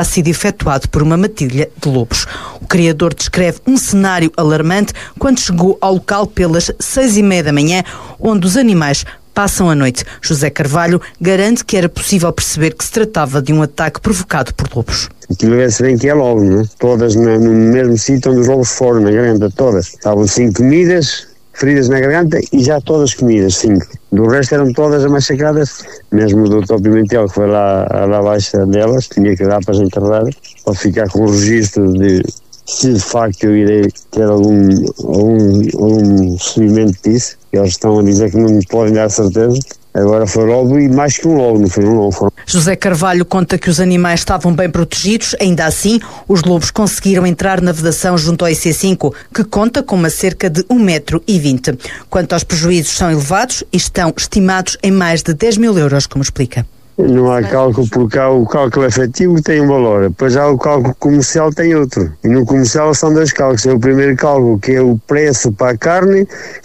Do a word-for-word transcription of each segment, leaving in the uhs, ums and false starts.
sido efetuado por uma matilha de lobos. O criador descreve um cenário alarmante quando chegou ao local pelas seis e meia da manhã, onde os animais passam a noite. José Carvalho garante que era possível perceber que se tratava de um ataque provocado por lobos. Aquilo vê-se bem que é lobo, não é? Todas no, no mesmo sítio onde os lobos foram, na garganta, todas. Estavam cinco comidas, feridas na garganta e já todas comidas, cinco. Do resto eram todas machacadas, mesmo o doutor Pimentel, que foi lá à baixa delas, tinha que dar para as enterrar, para ficar com o registro de se de facto eu irei ter algum, algum, algum recebimento disso. Eles estão a dizer que não me podem dar certeza. Agora foi lobo e mais que um lobo, não foi um lobo. José Carvalho conta que os animais estavam bem protegidos, ainda assim os lobos conseguiram entrar na vedação junto ao I C cinco, que conta com uma cerca de um metro e vinte. Quanto aos prejuízos, são elevados e estão estimados em mais de dez mil euros, como explica. Não há cálculo, porque há o cálculo efetivo tem um valor, depois há o cálculo comercial tem outro. E no comercial são dois cálculos. É o primeiro cálculo, que é o preço para a carne,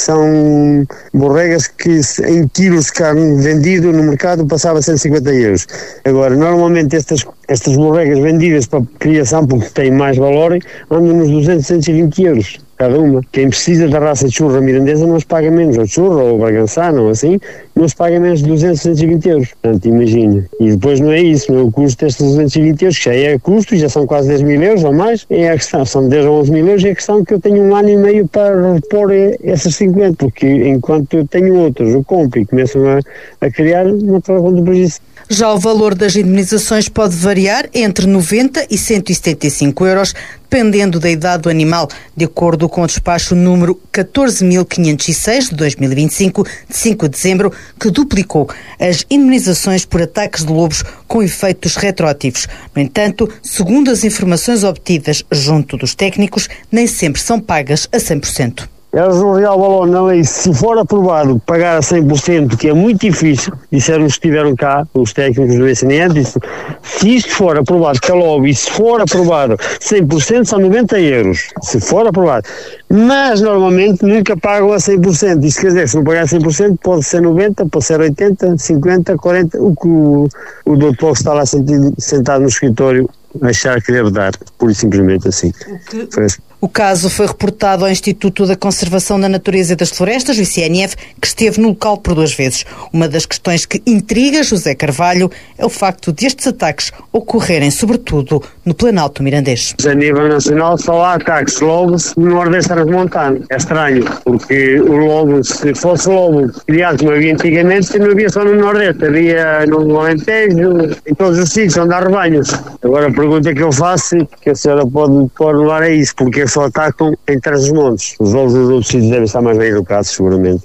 são borregas que em quilos de carne vendido no mercado passava a cento e cinquenta euros. Agora, normalmente estas, estas borregas vendidas para criação, porque têm mais valor, andam nos duzentos, duzentos e vinte euros. Cada uma. Quem precisa da raça de churra mirandesa não se paga menos, ou churra, ou bragançana, ou assim, não se paga menos de duzentos, duzentos e vinte euros. Portanto, imagina. E depois não é isso, não é o custo destes duzentos e vinte euros, que já é custo, e já são quase dez mil euros ou mais, é a questão, são dez ou onze mil euros, é a questão que eu tenho um ano e meio para repor essas cinquenta, porque enquanto eu tenho outros, eu compro e começam a, a criar, não estou a prejuízo. Já o valor das indemnizações pode variar entre noventa e cento e setenta e cinco euros, dependendo da idade do animal, de acordo com o despacho número catorze mil quinhentos e seis de dois mil e vinte e cinco, de cinco de dezembro, que duplicou as indemnizações por ataques de lobos com efeitos retroativos. No entanto, segundo as informações obtidas junto dos técnicos, nem sempre são pagas a cem por cento. Eles no real valor na lei, se for aprovado, pagar a cem por cento, que é muito difícil, disseram que estiveram cá, os técnicos do S N E, disse, se isto for aprovado que é logo, e se for aprovado cem por cento, são noventa euros, se for aprovado. Mas, normalmente, nunca pagam a cem por cento. Isso quer dizer, se não pagar cem por cento, pode ser noventa, pode ser oitenta, cinquenta, quarenta, o que o, o doutor que está lá sentido, sentado no escritório achar que deve dar, pura e simplesmente assim. O, que, o caso foi reportado ao Instituto da Conservação da Natureza e das Florestas, o I C N F, que esteve no local por duas vezes. Uma das questões que intriga José Carvalho é o facto de estes ataques ocorrerem, sobretudo, no Planalto Mirandês. A nível nacional só há ataques de lobos no Nordeste Transmontano. É estranho, porque o lobo, se fosse lobo criado como havia antigamente, não havia só no Nordeste, havia no Alentejo, em todos os sítios onde há rebanhos. Agora, a pergunta que eu faço, que a senhora pode, pode levar é isso, porque só atacam em Trás-os-Montes. Os lobos dos outros sítios devem estar mais bem educados, seguramente.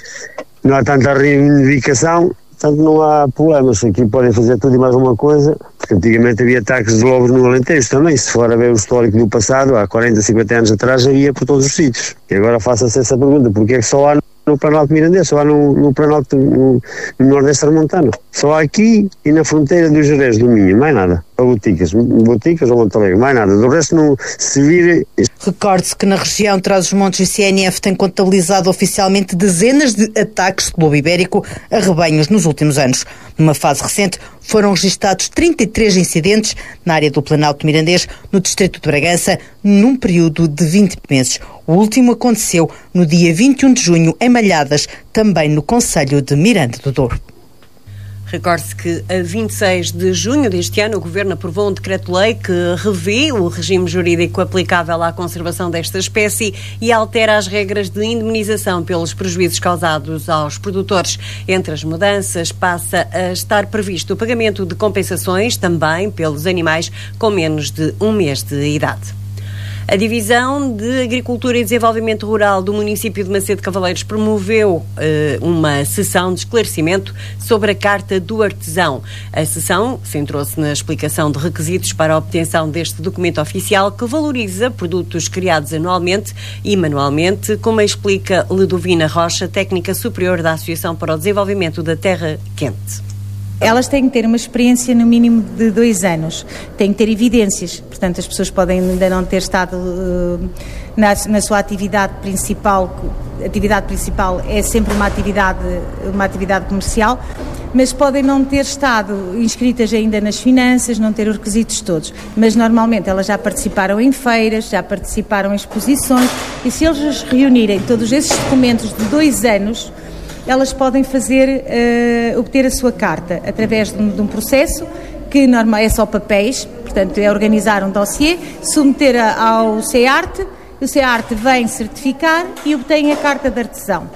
Não há tanta reivindicação, portanto não há problemas. Aqui podem fazer tudo e mais uma coisa, porque antigamente havia ataques de lobos no Alentejo também. Se for a ver o histórico do passado, há quarenta, cinquenta anos atrás, havia por todos os sítios. E agora faça-se essa pergunta, porque é que só há no Planalto Mirandês, só há no, no Planalto, no, no Nordeste Transmontano. Só há aqui e na fronteira dos Jerez, do Minho, mais nada. Ou Boticas, Boticas ou Montalegre, mais nada. Do resto não se vira. Recorde-se que na região Trás-os-Montes o I C N F tem contabilizado oficialmente dezenas de ataques de lobo ibérico a rebanhos nos últimos anos. Numa fase recente, foram registados trinta e três incidentes na área do Planalto Mirandês, no distrito de Bragança, num período de vinte meses. O último aconteceu no dia vinte e um de junho, em Malhadas, também no concelho de Miranda do Douro. Recorde-se que a vinte e seis de junho deste ano o Governo aprovou um decreto-lei que revê o regime jurídico aplicável à conservação desta espécie e altera as regras de indemnização pelos prejuízos causados aos produtores. Entre as mudanças passa a estar previsto o pagamento de compensações também pelos animais com menos de um mês de idade. A Divisão de Agricultura e Desenvolvimento Rural do município de Macedo Cavaleiros promoveu uh, uma sessão de esclarecimento sobre a Carta do Artesão. A sessão centrou-se na explicação de requisitos para a obtenção deste documento oficial que valoriza produtos criados anualmente e manualmente, como explica Ludovina Rocha, técnica superior da Associação para o Desenvolvimento da Terra Quente. Elas têm que ter uma experiência no mínimo de dois anos, têm que ter evidências, portanto as pessoas podem ainda não ter estado uh, na, na sua atividade principal. A atividade principal é sempre uma atividade, uma atividade comercial, mas podem não ter estado inscritas ainda nas finanças, não ter os requisitos todos, mas normalmente elas já participaram em feiras, já participaram em exposições, e se eles reunirem todos esses documentos de dois anos, elas podem fazer, uh, obter a sua carta através de um, de um processo que normal, é só papéis, portanto é organizar um dossiê, submeter a, ao CEARTE, o CEARTE vem certificar e obtém a carta de artesão.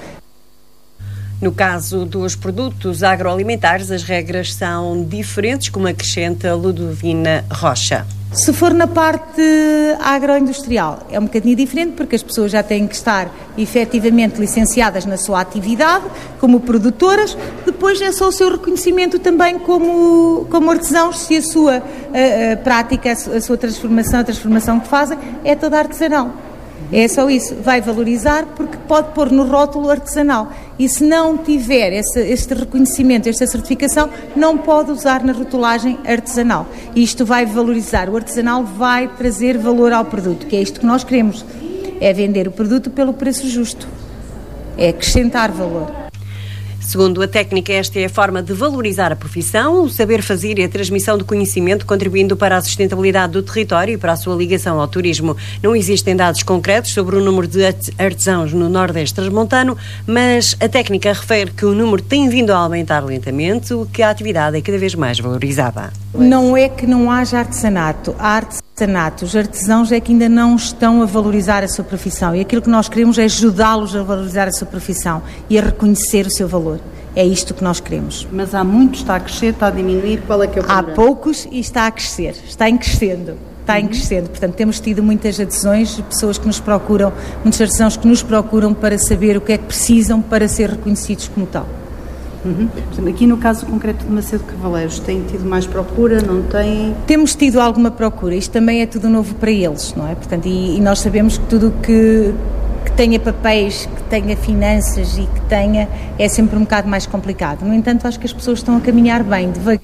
No caso dos produtos agroalimentares, as regras são diferentes, como acrescenta Ludovina Rocha. Se for na parte agroindustrial, é um bocadinho diferente, porque as pessoas já têm que estar efetivamente licenciadas na sua atividade, como produtoras, depois é só o seu reconhecimento também como, como artesãos, se a sua a, a prática, a sua transformação, a transformação que fazem, é toda artesanal. É só isso, vai valorizar porque pode pôr no rótulo artesanal e se não tiver esse, este reconhecimento, esta certificação, não pode usar na rotulagem artesanal. E isto vai valorizar, o artesanal vai trazer valor ao produto, que é isto que nós queremos, é vender o produto pelo preço justo, é acrescentar valor. Segundo a técnica, esta é a forma de valorizar a profissão, o saber fazer e a transmissão de conhecimento, contribuindo para a sustentabilidade do território e para a sua ligação ao turismo. Não existem dados concretos sobre o número de artesãos no Nordeste transmontano, mas a técnica refere que o número tem vindo a aumentar lentamente, o que a atividade é cada vez mais valorizada. Não é que não haja artesanato, há artesanato. Os artesãos é que ainda não estão a valorizar a sua profissão e aquilo que nós queremos é ajudá-los a valorizar a sua profissão e a reconhecer o seu valor. É isto que nós queremos. Mas há muitos, está a crescer, está a diminuir, qual é que é o problema? Há poucos e está a crescer, está em crescendo. Está em crescendo, portanto temos tido muitas adesões, pessoas que nos procuram, muitos artesãos que nos procuram para saber o que é que precisam para ser reconhecidos como tal. Uhum. Aqui no caso concreto de Macedo Cavaleiros, tem tido mais procura, não tem? Temos tido alguma procura, isto também é tudo novo para eles, não é? Portanto, e, e nós sabemos que tudo que, que tenha papéis, que tenha finanças e que tenha, é sempre um bocado mais complicado. No entanto, acho que as pessoas estão a caminhar bem, devagar.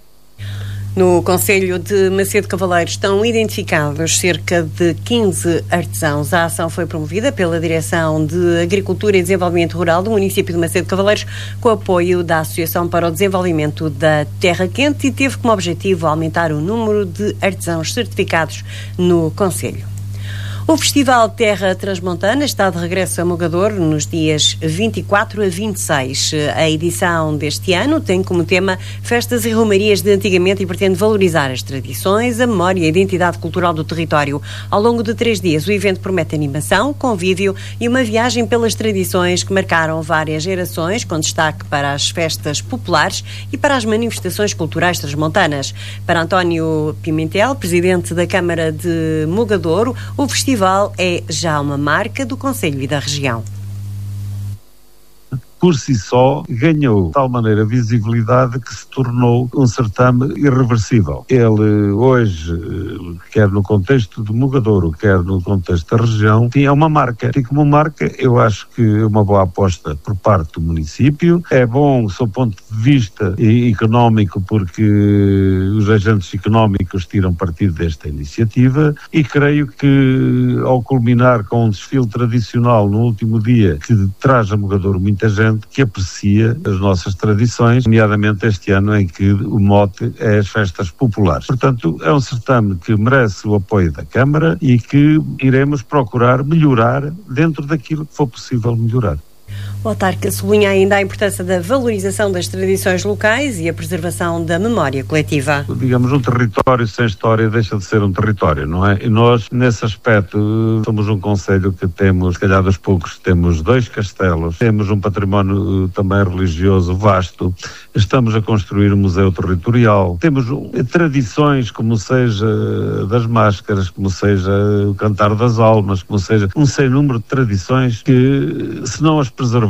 No Concelho de Macedo Cavaleiros estão identificados cerca de quinze artesãos. A ação foi promovida pela Direção de Agricultura e Desenvolvimento Rural do município de Macedo Cavaleiros, com apoio da Associação para o Desenvolvimento da Terra Quente, e teve como objetivo aumentar o número de artesãos certificados no Concelho. O Festival Terra Transmontana está de regresso a Mogador nos dias vinte e quatro a vinte e seis. A edição deste ano tem como tema festas e romarias de antigamente e pretende valorizar as tradições, a memória e a identidade cultural do território. Ao longo de três dias, o evento promete animação, convívio e uma viagem pelas tradições que marcaram várias gerações, com destaque para as festas populares e para as manifestações culturais transmontanas. Para António Pimentel, presidente da Câmara de Mogadouro, o festival é já uma marca do Concelho e da região. Por si só, ganhou de tal maneira visibilidade que se tornou um certame irreversível. Ele hoje, quer no contexto de Mogadouro, quer no contexto da região, é uma marca. E como marca, eu acho que é uma boa aposta por parte do município. É bom, sob o ponto de vista económico, porque os agentes económicos tiram partido desta iniciativa, e creio que, ao culminar com um desfile tradicional no último dia, que traz a Mogadouro muita gente que aprecia as nossas tradições, nomeadamente este ano em que o mote é as festas populares. Portanto, é um certame que merece o apoio da Câmara e que iremos procurar melhorar dentro daquilo que for possível melhorar. O autarca sublinha ainda a importância da valorização das tradições locais e a preservação da memória coletiva. Digamos, um território sem história deixa de ser um território, não é? E nós, nesse aspecto, somos um concelho que temos, se calhar dos poucos, temos dois castelos, temos um património também religioso vasto, estamos a construir um museu territorial, temos tradições, como seja das máscaras, como seja o cantar das almas, como seja um sem número de tradições que, se não as preservar,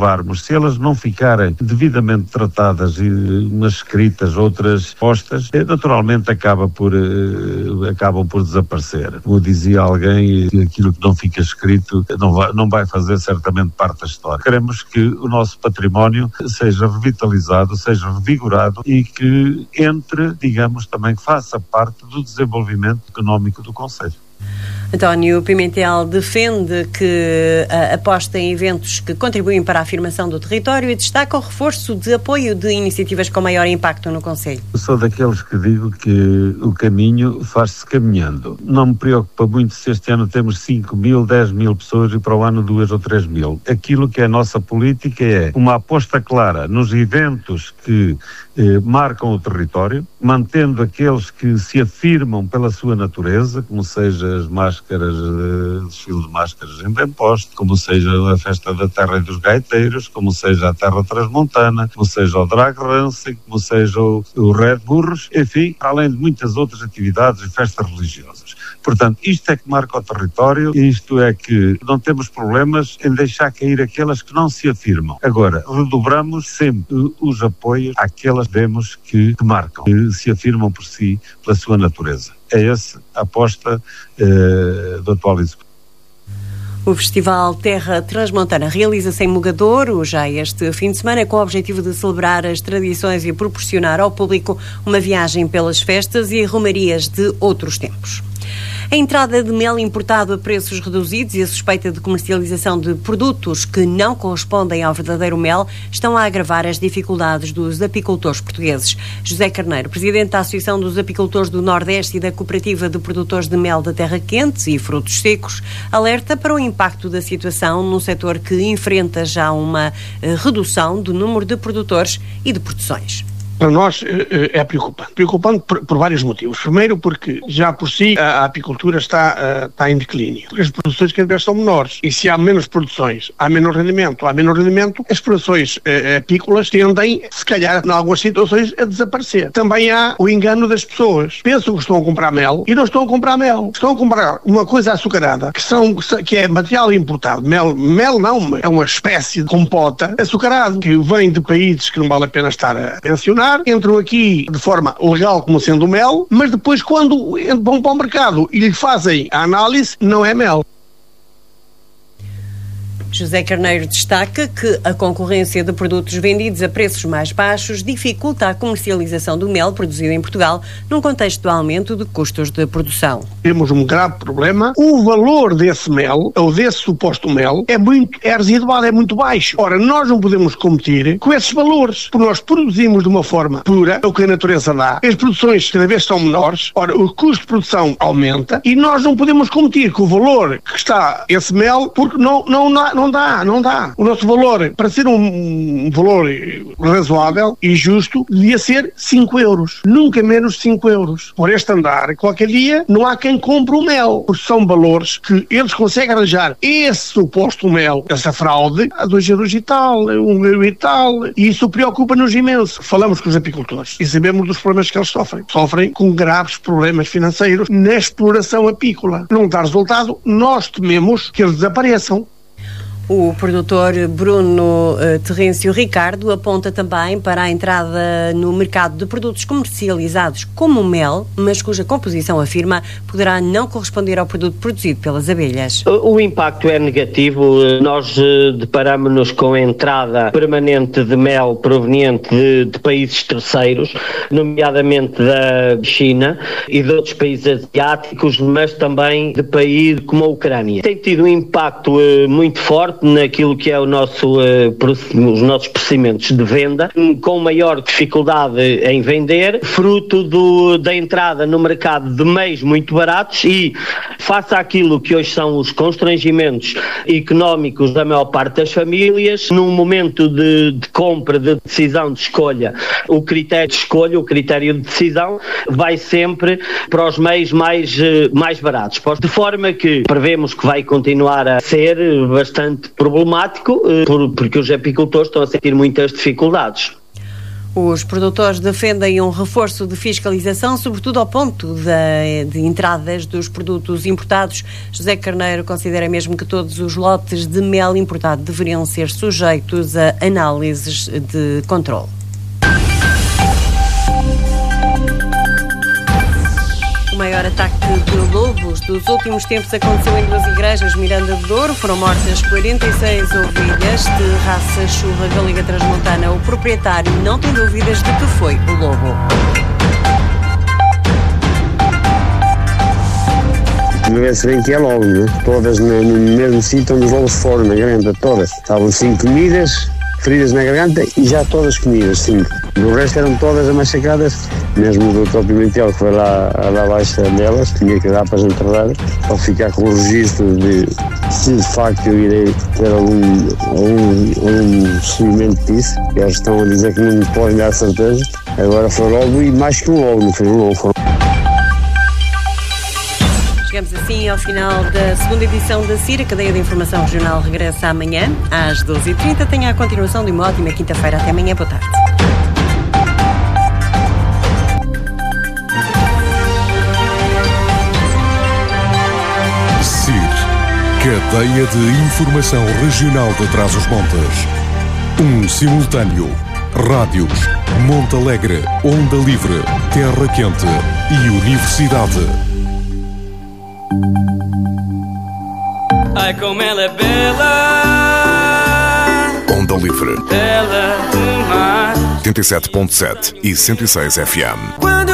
observarmos, se elas não ficarem devidamente tratadas e umas escritas, outras postas, naturalmente acaba por, eh, acabam por desaparecer. Como dizia alguém, aquilo que não fica escrito não vai, não vai fazer certamente parte da história. Queremos que o nosso património seja revitalizado, seja revigorado e que entre, digamos, também que faça parte do desenvolvimento económico do concelho. António Pimentel defende que uh, aposta em eventos que contribuem para a afirmação do território e destaca o reforço de apoio de iniciativas com maior impacto no concelho. Eu sou daqueles que digo que o caminho faz-se caminhando. Não me preocupa muito se este ano temos cinco mil, dez mil pessoas e para o ano duas ou três mil. Aquilo que é a nossa política é uma aposta clara nos eventos que eh, marcam o território, mantendo aqueles que se afirmam pela sua natureza, como seja as máscaras, uh, desfile de máscaras em bem posto, como seja a festa da terra e dos gaiteiros, como seja a terra transmontana, como seja o drag racing, como seja o, o Red Burros, enfim, além de muitas outras atividades e festas religiosas. Portanto, isto é que marca o território e isto é que não temos problemas em deixar cair aquelas que não se afirmam. Agora, redobramos sempre os apoios àquelas demos que, que marcam, que se afirmam por si, pela sua natureza. É essa a aposta eh, do atual executivo. O Festival Terra Transmontana realiza-se em Mogadouro já este fim de semana com o objetivo de celebrar as tradições e proporcionar ao público uma viagem pelas festas e romarias de outros tempos. A entrada de mel importado a preços reduzidos e a suspeita de comercialização de produtos que não correspondem ao verdadeiro mel estão a agravar as dificuldades dos apicultores portugueses. José Carneiro, presidente da Associação dos Apicultores do Nordeste e da Cooperativa de Produtores de Mel da Terra Quente e Frutos Secos, alerta para o impacto da situação num setor que enfrenta já uma redução do número de produtores e de produções. Para nós é preocupante. Preocupante por, por vários motivos. Primeiro porque já por si a, a apicultura está, está em declínio. As produções cada vez são menores. E se há menos produções, há menos rendimento. Há menos rendimento, as produções apícolas tendem, se calhar, em algumas situações, a desaparecer. Também há o engano das pessoas. Pensam que estão a comprar mel e não estão a comprar mel. Estão a comprar uma coisa açucarada, que, são, que é material importado. Mel, mel não, é uma espécie de compota açucarado, que vem de países que não vale a pena estar a mencionar. Entram aqui de forma legal como sendo mel, mas depois quando vão para o mercado e lhe fazem a análise, não é mel. José Carneiro destaca que a concorrência de produtos vendidos a preços mais baixos dificulta a comercialização do mel produzido em Portugal num contexto de aumento de custos de produção. Temos um grave problema. O valor desse mel, ou desse suposto mel, é, muito, é residual, é muito baixo. Ora, nós não podemos competir com esses valores, porque nós produzimos de uma forma pura, é o que a natureza dá. As produções cada vez são menores, ora, o custo de produção aumenta e nós não podemos competir com o valor que está esse mel, porque não, não, não, não dá, não dá. O nosso valor, para ser um, um valor razoável e justo, devia ser cinco euros. Nunca menos cinco euros. Por este andar, qualquer dia, não há quem compre o mel, porque são valores que eles conseguem arranjar esse suposto mel, essa fraude, a dois euros e tal, um euro e tal, e isso preocupa-nos imenso. Falamos com os apicultores e sabemos dos problemas que eles sofrem. Sofrem com graves problemas financeiros na exploração apícola. Não dá resultado, nós tememos que eles desapareçam. O produtor Bruno uh, Terêncio Ricardo aponta também para a entrada no mercado de produtos comercializados como mel, mas cuja composição, afirma, poderá não corresponder ao produto produzido pelas abelhas. O, o impacto é negativo. Nós uh, deparamos-nos com a entrada permanente de mel proveniente de, de países terceiros, nomeadamente da China e de outros países asiáticos, mas também de países como a Ucrânia. Tem tido um impacto uh, muito forte naquilo que é o nosso, uh, os nossos procedimentos de venda, com maior dificuldade em vender, fruto do, da entrada no mercado de meios muito baratos e, face àquilo que hoje são os constrangimentos económicos da maior parte das famílias, num momento de, de compra, de decisão, de escolha, o critério de escolha, o critério de decisão, vai sempre para os meios mais, mais baratos. De forma que prevemos que vai continuar a ser bastante problemático, porque os apicultores estão a sentir muitas dificuldades. Os produtores defendem um reforço de fiscalização, sobretudo ao ponto de, de entradas dos produtos importados. José Carneiro considera mesmo que todos os lotes de mel importado deveriam ser sujeitos a análises de controle. O maior ataque de lobos dos últimos tempos aconteceu em duas igrejas, Miranda de Douro. Foram mortas quarenta e seis ovelhas de raça churra galega transmontana. O proprietário não tem dúvidas de que foi o lobo. Vê-se bem que é logo, né? Todas no, no mesmo sítio onde os lobos foram, na garganta, todas. Estavam cinco comidas, feridas na garganta e já todas comidas, cinco. Do resto eram todas amachacadas, mesmo o doutor Pimentel que foi lá a dar baixa delas, tinha que dar para as enterrar, para ficar com o registro de se de facto eu irei ter algum, algum, algum seguimento disso. Eles estão a dizer que não me podem dar certeza. Agora foi logo e mais que um logo, não foi um logo. Foi... Chegamos assim ao final da segunda edição da C I R. A cadeia de informação regional regressa amanhã às doze e trinta. Tenha a continuação de uma ótima quinta-feira. Até amanhã. Boa tarde. C I R, Cadeia de Informação Regional de Trás-os-Montes. Um simultâneo. Rádios, Monte Alegre, Onda Livre, Terra Quente e Universidade. Ai, como ela é bela. Onda Livre. Bela demais. oitenta e sete ponto sete e cento e seis F M. Quando